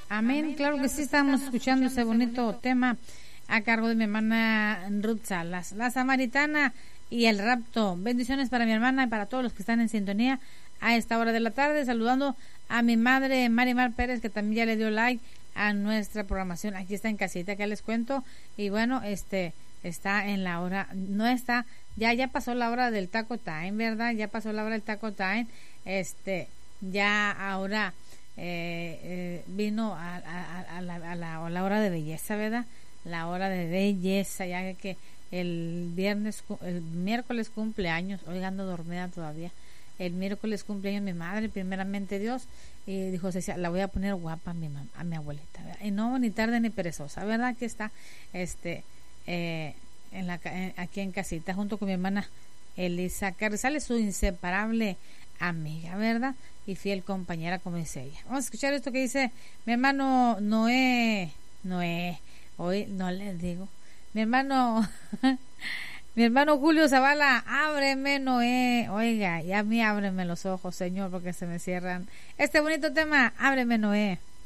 Amén, claro que sí, estamos escuchando ese bonito tema a cargo de mi hermana Ruth Salas, la samaritana y el rapto. Bendiciones para mi hermana y para todos los que están en sintonía a esta hora de la tarde, saludando a mi madre Marimar Pérez, que también ya le dio like a nuestra programación. Aquí está en casita, que les cuento. Y bueno, está en la hora, no está, ya pasó la hora del taco time, ¿verdad? Ya pasó la hora del taco time. Ya ahora vino a la hora de belleza, ¿verdad? La hora de belleza, ya que el miércoles cumpleaños, hoy ando dormida todavía. El miércoles cumpleaños mi madre, primeramente Dios, y dijo Cecia, la voy a poner guapa a mi abuelita, ¿verdad? Y no, ni tarde ni perezosa, ¿verdad? Que está, aquí en casita, junto con mi hermana Elisa Carrizales, su inseparable amiga, ¿verdad? Y fiel compañera, como dice ella. Vamos a escuchar esto que dice mi hermano Noé, hoy no les digo, mi hermano Julio Zavala, ábreme Noé, oiga, y a mí ábreme los ojos, Señor, porque se me cierran. Este bonito tema, ábreme Noé.